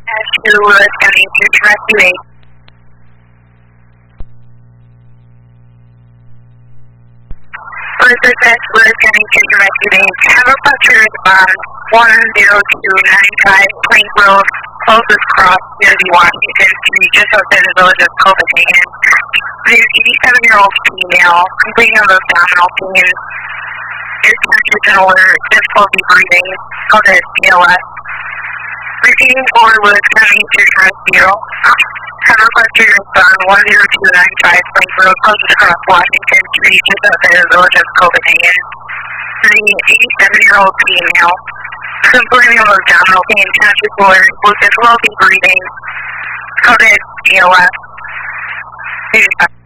as to County to Rescue 8. Research Lewis County to Rescue 8. Have a picture on 10295 Plank Road, closest cross, Jersey, Washington Street, just outside the village of Copenhagen. There's an 87-year-old female complaining of abdominal pain. There's temperature disorder, difficulty breathing, called as ALS. Proceeding forward with County to Rescue. Have a picture on 10295 Plank Road, closest across Washington Street, just outside the village of Copenhagen. The 87-year-old female complaining of abdominal pain, temperature disorder, with difficulty breathing, called as ALS.